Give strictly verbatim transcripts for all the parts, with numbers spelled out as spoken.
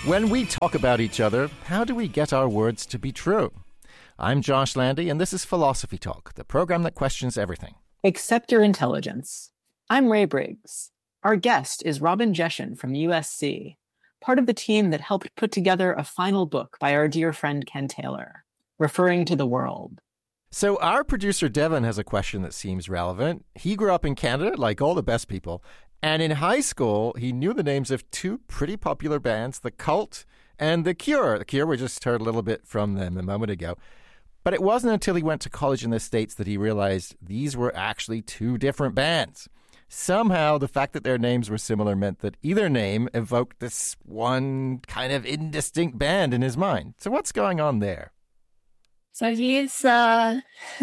When we talk about each other, how do we get our words to be true? I'm Josh Landy, and this is Philosophy Talk, the program that questions everything. Except your intelligence. I'm Ray Briggs. Our guest is Robin Jeshen from U S C, part of the team that helped put together a final book by our dear friend Ken Taylor, Referring to the World. So our producer Devin has a question that seems relevant. He grew up in Canada, like all the best people, and in high school, he knew the names of two pretty popular bands, The Cult and The Cure. The Cure, we just heard a little bit from them a moment ago. But it wasn't until he went to college in the States that he realized these were actually two different bands. Somehow, the fact that their names were similar meant that either name evoked this one kind of indistinct band in his mind. So what's going on there? So he's uh,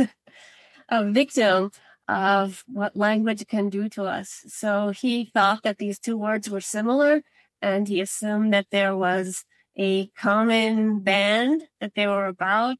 a victim of what language can do to us. So he thought that these two words were similar, and he assumed that there was a common band that they were about.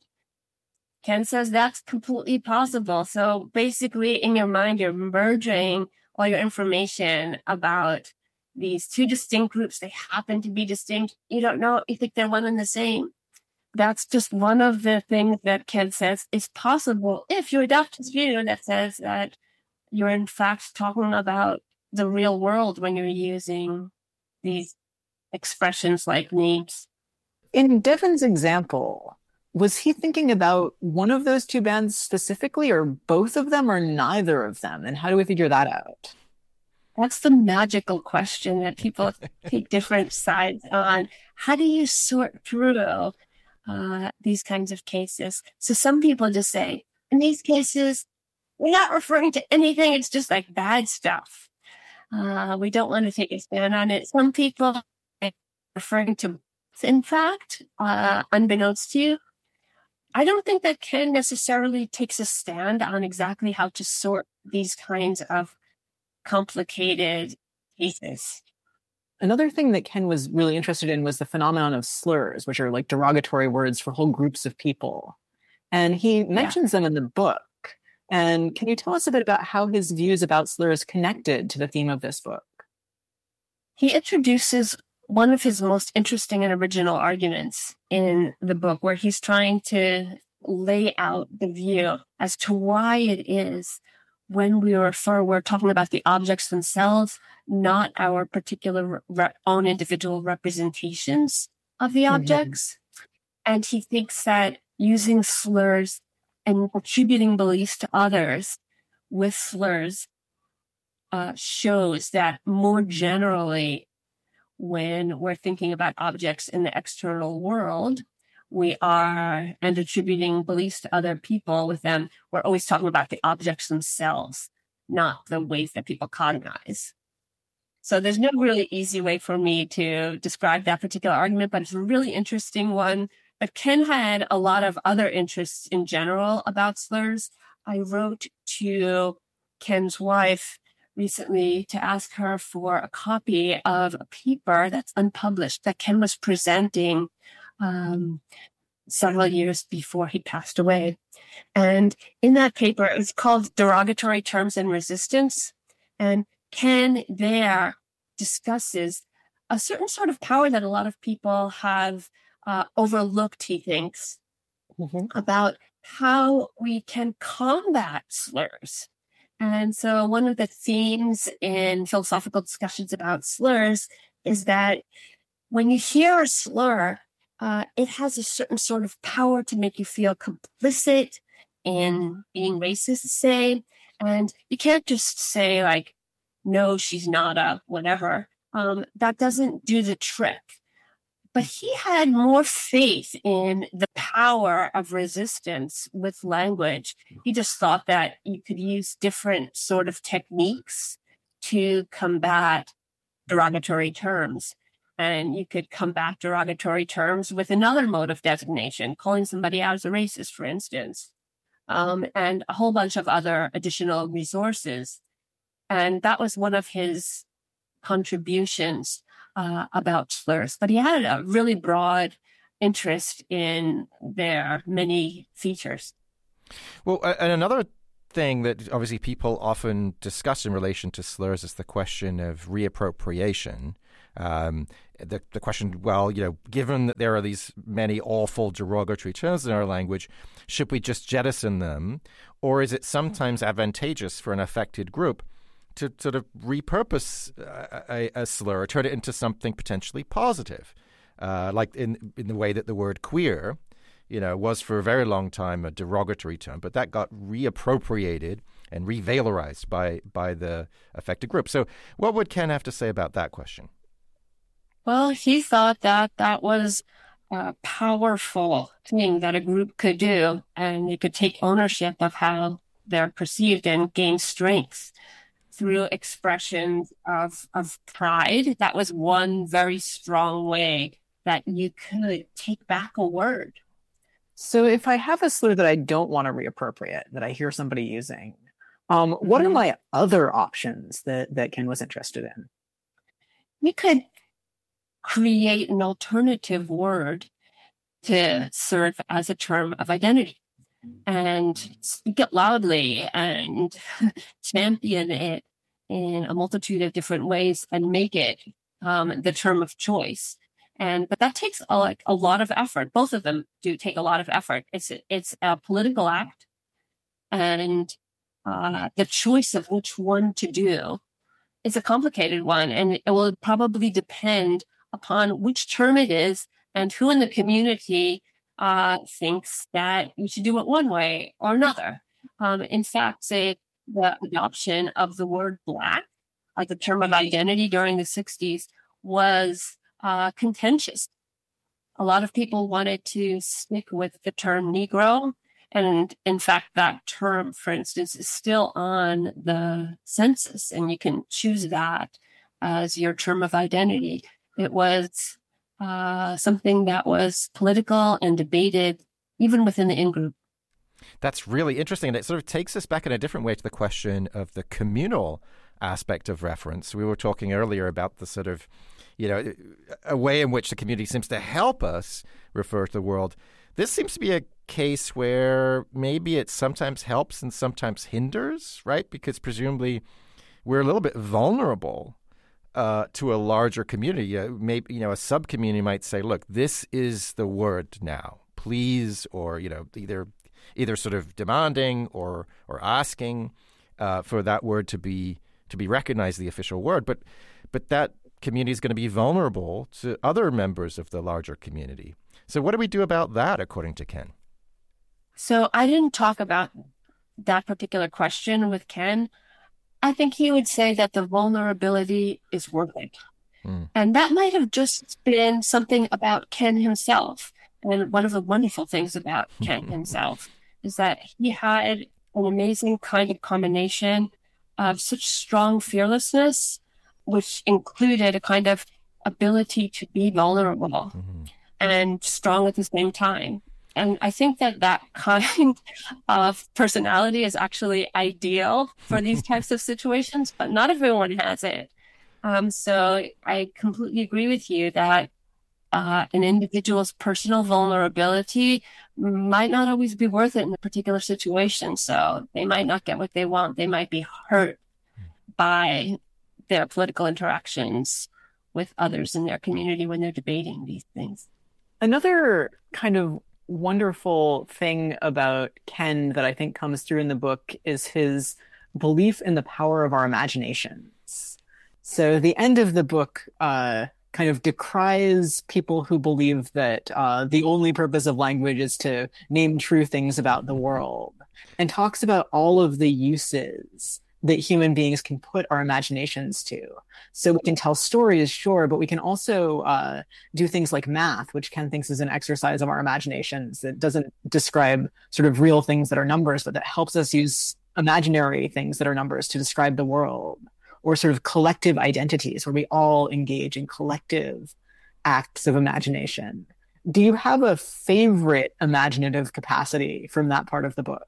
Ken says that's completely possible. So basically, in your mind, you're merging all your information about these two distinct groups. They happen to be distinct. You don't know. You think they're one and the same. That's just one of the things that Ken says is possible if you adopt his view that says that you're in fact talking about the real world when you're using these expressions like names. In Devin's example, was he thinking about one of those two bands specifically, or both of them, or neither of them? And how do we figure that out? That's the magical question that people take different sides on. How do you sort through uh, these kinds of cases? So some people just say, in these cases, we're not referring to anything. It's just like bad stuff. Uh, we don't want to take a stand on it. Some people are referring to, in fact, uh, unbeknownst to you. I don't think that Ken necessarily takes a stand on exactly how to sort these kinds of complicated cases. Another thing that Ken was really interested in was the phenomenon of slurs, which are like derogatory words for whole groups of people. And he mentions yeah. them in the book. And can you tell us a bit about how his views about slurs connected to the theme of this book? He introduces one of his most interesting and original arguments in the book, where he's trying to lay out the view as to why it is when we refer, we're talking about the objects themselves, not our particular re- own individual representations of the objects. Mm-hmm. And he thinks that using slurs and attributing beliefs to others with slurs uh, shows that more generally, when we're thinking about objects in the external world, we are, and attributing beliefs to other people with them, we're always talking about the objects themselves, not the ways that people cognize. So there's no really easy way for me to describe that particular argument, but it's a really interesting one. But Ken had a lot of other interests in general about slurs. I wrote to Ken's wife recently to ask her for a copy of a paper that's unpublished that Ken was presenting um, several years before he passed away. And in that paper, it was called Derogatory Terms and Resistance. And Ken there discusses a certain sort of power that a lot of people have uh, overlooked, he thinks, mm-hmm. about how we can combat slurs. And so one of the themes in philosophical discussions about slurs is that when you hear a slur, uh, it has a certain sort of power to make you feel complicit in being racist, say. And you can't just say, like, no, she's not a whatever. Um, that doesn't do the trick. But he had more faith in the power of resistance with language. He just thought that you could use different sort of techniques to combat derogatory terms. And you could combat derogatory terms with another mode of designation, calling somebody out as a racist, for instance, um, and a whole bunch of other additional resources. And that was one of his contributions Uh, about slurs, but he had a really broad interest in their many features. Well, and another thing that obviously people often discuss in relation to slurs is the question of reappropriation. Um, the, the question, well, you know, given that there are these many awful derogatory terms in our language, should we just jettison them? Or is it sometimes advantageous for an affected group to sort of repurpose a, a slur, turn it into something potentially positive? Uh, like in in the way that the word queer, you know, was for a very long time a derogatory term, but that got reappropriated and revalorized by by the affected group. So what would Ken have to say about that question? Well, he thought that that was a powerful thing that a group could do, and they could take ownership of how they're perceived and gain strength through expressions of, of pride. That was one very strong way that you could take back a word. So if I have a slur that I don't want to reappropriate, that I hear somebody using, um, what are my other options that, that Ken was interested in? You could create an alternative word to serve as a term of identity and speak it loudly and champion it in a multitude of different ways and make it um, the term of choice. And but that takes a, like a lot of effort. Both of them do take a lot of effort. It's it's a political act, and uh, the choice of which one to do is a complicated one, and it will probably depend upon which term it is and who in the community uh, thinks that you should do it one way or another. Um, in fact, say the adoption of the word Black, like the term of identity during the sixties, was uh, contentious. A lot of people wanted to stick with the term Negro. And in fact, that term, for instance, is still on the census, and you can choose that as your term of identity. It was uh, something that was political and debated even within the in-group. That's really interesting. And it sort of takes us back in a different way to the question of the communal aspect of reference. We were talking earlier about the sort of, you know, a way in which the community seems to help us refer to the world. This seems to be a case where maybe it sometimes helps and sometimes hinders, right? Because presumably we're a little bit vulnerable uh, to a larger community. Uh, maybe, you know, a sub-community might say, look, this is the word now, please, or, you know, either either sort of demanding or or asking uh, for that word to be to be recognized, the official word. But but that community is going to be vulnerable to other members of the larger community. So what do we do about that, according to Ken? So I didn't talk about that particular question with Ken. I think he would say that the vulnerability is worth it. Mm. And that might have just been something about Ken himself. And one of the wonderful things about Ken himself is that he had an amazing kind of combination of such strong fearlessness, which included a kind of ability to be vulnerable mm-hmm. and strong at the same time. And I think that that kind of personality is actually ideal for these types of situations, but not everyone has it. Um, so I completely agree with you that uh, an individual's personal vulnerability might not always be worth it in a particular situation. So they might not get what they want. They might be hurt by their political interactions with others in their community when they're debating these things. Another kind of wonderful thing about Ken that I think comes through in the book is his belief in the power of our imaginations. So the end of the book uh, kind of decries people who believe that uh, the only purpose of language is to name true things about the world, and talks about all of the uses that human beings can put our imaginations to. So we can tell stories, sure, but we can also uh, do things like math, which Ken thinks is an exercise of our imaginations that doesn't describe sort of real things that are numbers, but that helps us use imaginary things that are numbers to describe the world, or sort of collective identities where we all engage in collective acts of imagination. Do you have a favorite imaginative capacity from that part of the book?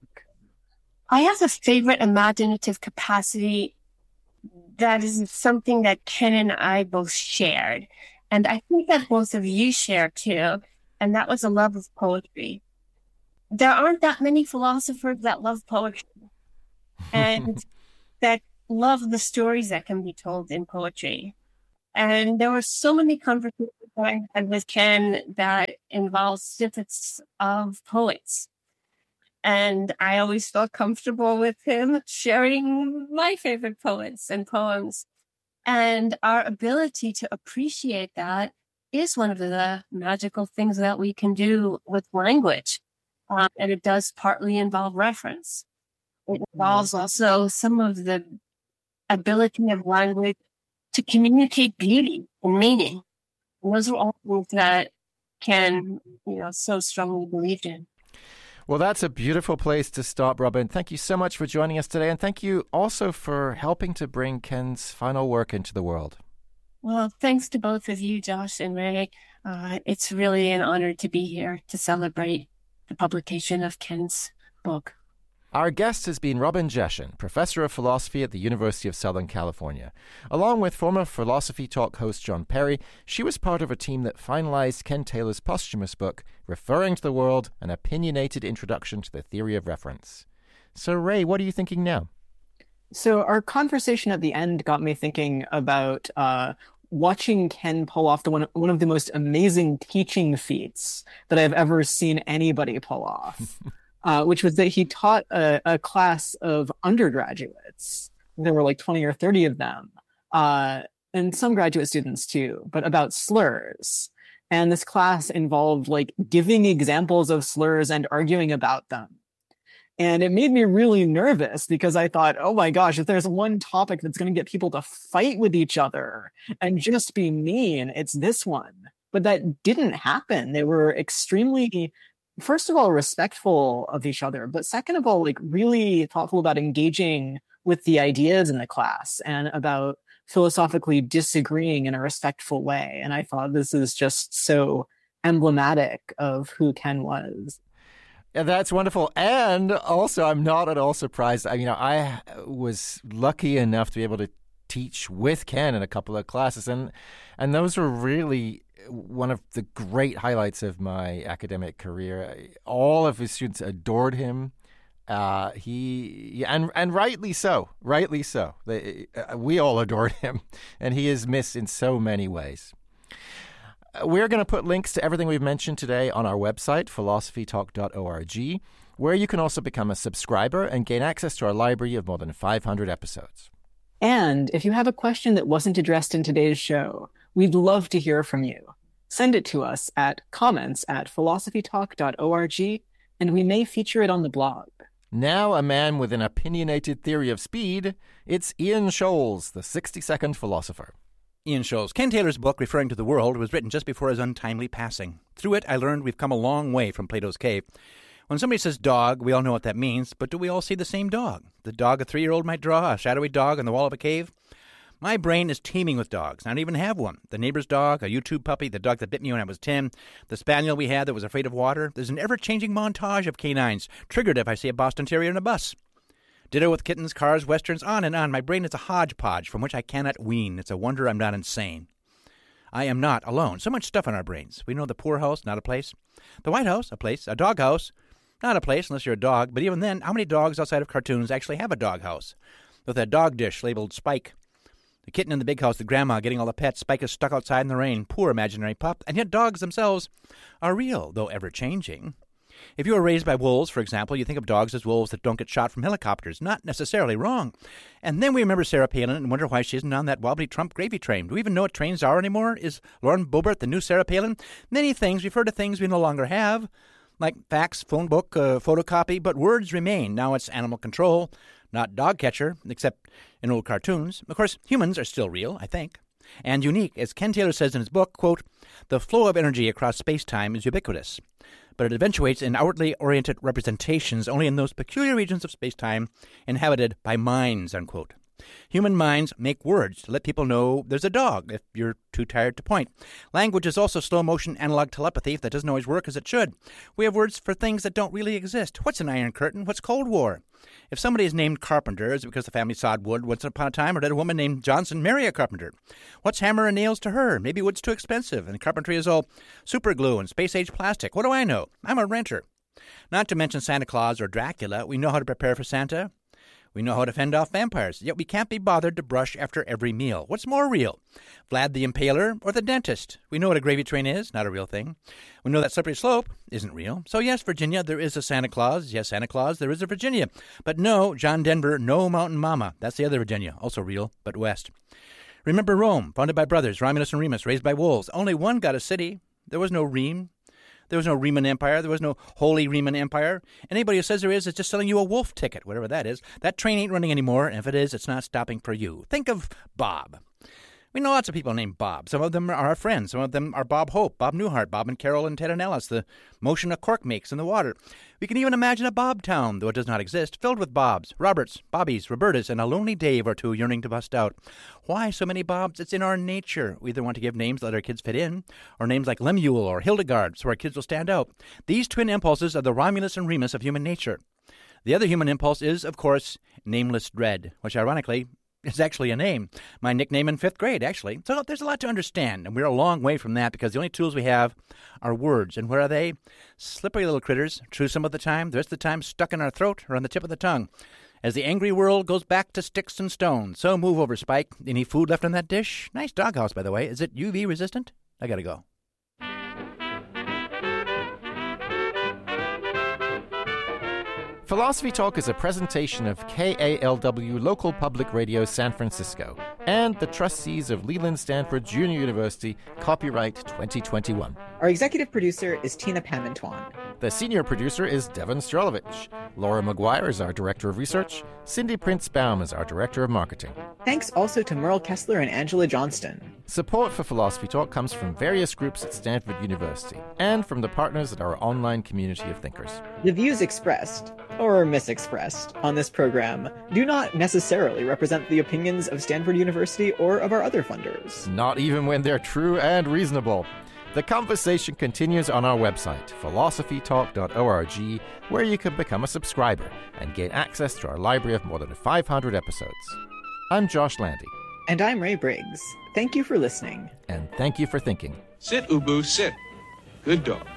I have a favorite imaginative capacity that is something that Ken and I both shared. And I think that both of you share too. And that was a love of poetry. There aren't that many philosophers that love poetry and that love the stories that can be told in poetry. And there were so many conversations that I had with Ken that involved snippets of poets. And I always felt comfortable with him sharing my favorite poets and poems. And our ability to appreciate that is one of the magical things that we can do with language. Um, and it does partly involve reference. It involves also some of the ability of language to communicate beauty and meaning. And those are all things that Ken, you know, so strongly believed in. Well, that's a beautiful place to stop, Robin. Thank you so much for joining us today. And thank you also for helping to bring Ken's final work into the world. Well, thanks to both of you, Josh and Ray. Uh, it's really an honor to be here to celebrate the publication of Ken's book. Our guest has been Robin Jeschen, professor of philosophy at the University of Southern California. Along with former Philosophy Talk host John Perry, she was part of a team that finalized Ken Taylor's posthumous book, Referring to the World, An Opinionated Introduction to the Theory of Reference. So, Ray, what are you thinking now? So our conversation at the end got me thinking about uh, watching Ken pull off the one, one of the most amazing teaching feats that I've ever seen anybody pull off. Uh, which was that he taught a, a class of undergraduates. There were like twenty or thirty of them, uh, and some graduate students too, but about slurs. And this class involved like giving examples of slurs and arguing about them. And it made me really nervous because I thought, oh my gosh, if there's one topic that's going to get people to fight with each other and just be mean, it's this one. But that didn't happen. They were extremely, first of all, respectful of each other, but second of all, like really thoughtful about engaging with the ideas in the class and about philosophically disagreeing in a respectful way. And I thought this is just so emblematic of who Ken was. Yeah, that's wonderful. And also, I'm not at all surprised. I, you know, I was lucky enough to be able to teach with Ken in a couple of classes, and and those were really one of the great highlights of my academic career. All of his students adored him. Uh, he and and rightly so, rightly so. They, uh, we all adored him, and he is missed in so many ways. We're going to put links to everything we've mentioned today on our website, philosophy talk dot org, where you can also become a subscriber and gain access to our library of more than five hundred episodes. And if you have a question that wasn't addressed in today's show, we'd love to hear from you. Send it to us at comments at philosophy talk dot org, and we may feature it on the blog. Now a man with an opinionated theory of speed, it's Ian Scholes, the sixty-second philosopher. Ian Scholes. Ken Taylor's book, Referring to the World, was written just before his untimely passing. Through it, I learned we've come a long way from Plato's cave. When somebody says dog, we all know what that means, but do we all see the same dog? The dog a three-year-old might draw, a shadowy dog on the wall of a cave? My brain is teeming with dogs. I don't even have one. The neighbor's dog, a YouTube puppy, the dog that bit me when I was ten, the spaniel we had that was afraid of water. There's an ever-changing montage of canines, triggered if I see a Boston Terrier in a bus. Ditto with kittens, cars, westerns, on and on. My brain is a hodgepodge from which I cannot wean. It's a wonder I'm not insane. I am not alone. So much stuff in our brains. We know the poorhouse, not a place. The White House, a place. A doghouse, not a place unless you're a dog. But even then, how many dogs outside of cartoons actually have a doghouse? With a dog dish labeled Spike. The kitten in the big house, the grandma getting all the pets. Spike is stuck outside in the rain. Poor imaginary pup. And yet dogs themselves are real, though ever-changing. If you were raised by wolves, for example, you think of dogs as wolves that don't get shot from helicopters. Not necessarily wrong. And then we remember Sarah Palin and wonder why she isn't on that wobbly Trump gravy train. Do we even know what trains are anymore? Is Lauren Boebert the new Sarah Palin? Many things refer to things we no longer have, like fax, phone book, uh, photocopy, but words remain. Now it's animal control, not dog catcher, except in old cartoons. Of course, humans are still real, I think, and unique. As Ken Taylor says in his book, quote, the flow of energy across space-time is ubiquitous, but it eventuates in outwardly oriented representations only in those peculiar regions of space-time inhabited by minds, unquote. Human minds make words to let people know there's a dog if you're too tired to point. Language is also slow-motion analog telepathy that doesn't always work as it should. We have words for things that don't really exist. What's an Iron Curtain? What's Cold War? If somebody is named Carpenter, is it because the family sawed wood once upon a time, or did a woman named Johnson marry a carpenter? What's hammer and nails to her? Maybe wood's too expensive, and carpentry is all super glue and space-age plastic. What do I know? I'm a renter. Not to mention Santa Claus or Dracula. We know how to prepare for Santa. We know how to fend off vampires, yet we can't be bothered to brush after every meal. What's more real, Vlad the Impaler or the dentist? We know what a gravy train is, not a real thing. We know that slippery slope isn't real. So yes, Virginia, there is a Santa Claus. Yes, Santa Claus, there is a Virginia. But no, John Denver, no Mountain Mama. That's the other Virginia, also real, but west. Remember Rome, founded by brothers, Romulus and Remus, raised by wolves. Only one got a city. There was no Rheme. There was no Riemann Empire. There was no Holy Riemann Empire. Anybody who says there is is just selling you a wolf ticket, whatever that is. That train ain't running anymore, and if it is, it's not stopping for you. Think of Bob. We know lots of people named Bob. Some of them are our friends. Some of them are Bob Hope, Bob Newhart, Bob and Carol and Ted and Alice, the motion a cork makes in the water. We can even imagine a Bob town, though it does not exist, filled with Bobs, Roberts, Bobbies, Robertas, and a lonely Dave or two yearning to bust out. Why so many Bobs? It's in our nature. We either want to give names that let our kids fit in, or names like Lemuel or Hildegard, so our kids will stand out. These twin impulses are the Romulus and Remus of human nature. The other human impulse is, of course, nameless dread, which ironically is actually a name. My nickname in fifth grade, actually. So there's a lot to understand, and we're a long way from that because the only tools we have are words. And where are they? Slippery little critters, true some of the time, the rest of the time stuck in our throat or on the tip of the tongue. As the angry world goes back to sticks and stones. So move over, Spike. Any food left in that dish? Nice doghouse, by the way. Is it U V resistant? I gotta go. Philosophy Talk is a presentation of K A L W Local Public Radio San Francisco and the trustees of Leland Stanford Junior University, copyright twenty twenty-one. Our executive producer is Tina Pamantuan. The senior producer is Devon Strolovich. Laura McGuire is our director of research. Cindy Prince-Baum is our director of marketing. Thanks also to Merle Kessler and Angela Johnston. Support for Philosophy Talk comes from various groups at Stanford University and from the partners at our online community of thinkers. The views expressed, or misexpressed, on this program do not necessarily represent the opinions of Stanford University or of our other funders. Not even when they're true and reasonable. The conversation continues on our website, philosophy talk dot org, where you can become a subscriber and gain access to our library of more than five hundred episodes. I'm Josh Landy. And I'm Ray Briggs. Thank you for listening. And thank you for thinking. Sit, Ubu, sit. Good dog.